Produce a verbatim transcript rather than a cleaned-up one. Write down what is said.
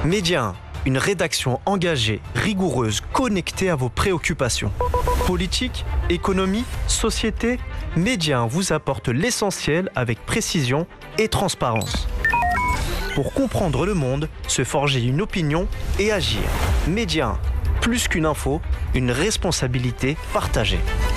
Média un, une rédaction engagée, rigoureuse, connectée à vos préoccupations. Politique, économie, société, Média un vous apporte l'essentiel avec précision et transparence. Pour comprendre le monde, se forger une opinion et agir. Média un, plus qu'une info, une responsabilité partagée.